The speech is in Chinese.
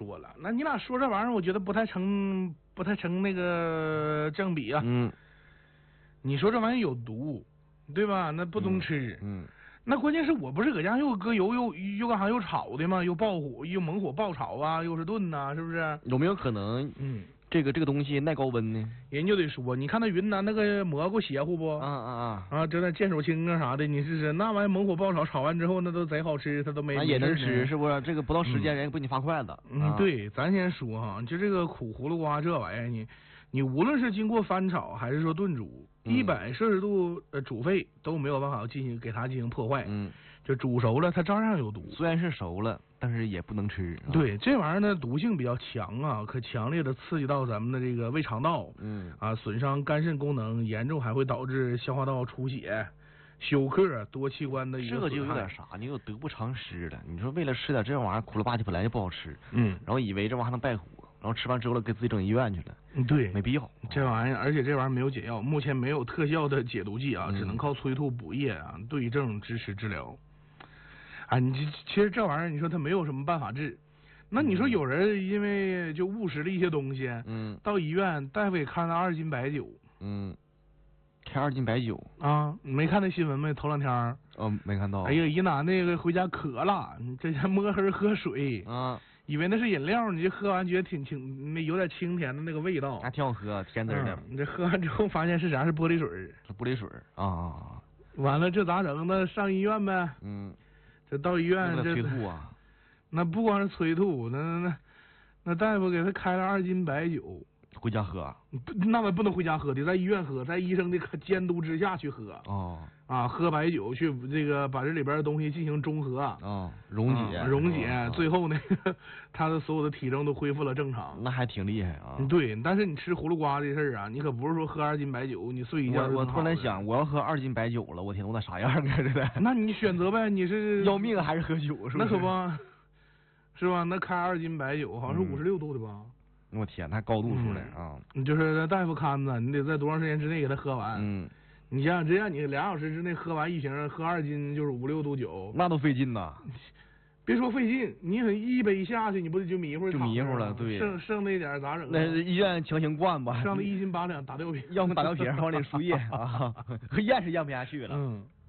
多了。那你俩说这玩意儿，我觉得不太成那个正比啊。你说这玩意儿有毒，对吧？那不能吃。那关键是我不是搁家又搁油又干啥又炒的吗？又爆火又猛火爆炒啊，又是炖呐，是不是？ 有没有可能？这个东西耐高温呢？ 人就得说，你看那云南那个蘑菇邪乎不？就那剑手青啊啥的，你试试那玩意猛火爆炒，炒完之后那都贼好吃，它都没。 那也能吃是不是？这个不到时间人也不给你发筷子。 对，咱先说哈，就这个苦葫芦瓜这玩意儿，你无论是经过翻炒还是说炖煮，100摄氏度煮沸都没有办法给它进行破坏。就煮熟了，它照样有毒。 虽然是熟了，但是也不能吃。 对，这玩意儿呢，毒性比较强啊，可强烈的刺激到咱们的这个胃肠道。损伤肝肾功能，严重还会导致消化道出血、休克、多器官的一个损害。 这就有点啥，你有得不偿失了。你说为了吃点这玩意儿，苦了吧唧本来就不好吃。然后以为这玩意儿还能败火，然后吃完之后了给自己整医院去了。 对， 没必要。 这玩意儿，而且这玩意儿没有解药，目前没有特效的解毒剂啊，只能靠催吐补液啊，对症支持治疗。其实这玩意儿，你说他没有什么办法治，那你说有人因为就误食了一些东西，到医院大夫给开了2斤白酒， 开2斤白酒啊，你没看那新闻没？头2天没看到。 哎呀，一男那个回家渴了，你这家摸黑喝水以为那是饮料，你就喝完觉得挺有点清甜的那个味道， 还挺好喝，甜滋的。 你这喝完之后发现是啥？是玻璃水。 是玻璃水啊。 完了这咋整？那上医院呗。这到医院这催吐啊， 那不光是催吐，那大夫给他开了2斤白酒， 回家喝？ 那不能回家喝，得在医院喝，在医生的监督之下去喝。喝白酒去这个把这里边的东西进行中和溶解， 最后呢，他的所有的体征都恢复了正常。 那还挺厉害啊。 对，但是你吃葫芦瓜这事儿啊，你可不是说喝2斤白酒你睡一觉。 我突然想，我要喝2斤白酒了，我天，我得啥样啊？这那你选择呗，你是要命还是喝酒？是不是？ 那可不，是吧？那开2斤白酒好像是56度的吧？ 我天，那高度出来啊！ 你就是大夫看着，你得在多长时间之内给他喝完。你想想，这样你2小时之内喝完1瓶，喝2斤就是5、6度酒， 那都费劲呐。 别说费劲，你1杯下去，你不得就迷糊了？对， 剩那点咋整？ 那医院强行灌吧， 上那1斤8两打吊瓶， 要么打吊瓶往里输液啊，咽是咽不下去了。